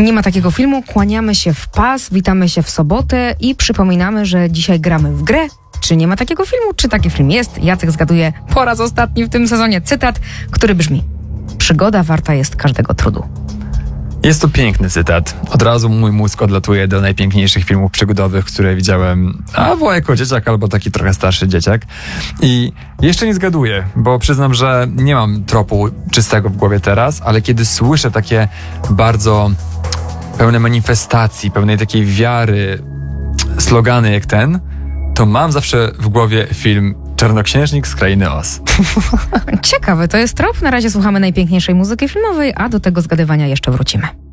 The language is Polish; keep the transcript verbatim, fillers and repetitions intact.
Nie ma takiego filmu, kłaniamy się w pas, witamy się w sobotę i przypominamy, że dzisiaj gramy w grę. Czy nie ma takiego filmu, czy taki film jest? Jacek zgaduje po raz ostatni w tym sezonie cytat, który brzmi: przygoda warta jest każdego trudu. Jest to piękny cytat. Od razu mój mózg odlatuje do najpiękniejszych filmów przygodowych, które widziałem albo jako dzieciak, albo taki trochę starszy dzieciak. I jeszcze nie zgaduję, bo przyznam, że nie mam tropu czystego w głowie teraz, ale kiedy słyszę takie bardzo pełne manifestacji, pełnej takiej wiary slogany jak ten, to mam zawsze w głowie film Czarnoksiężnik z Krainy Oz. Ciekawe, to jest trop. Na razie słuchamy najpiękniejszej muzyki filmowej, a do tego zgadywania jeszcze wrócimy.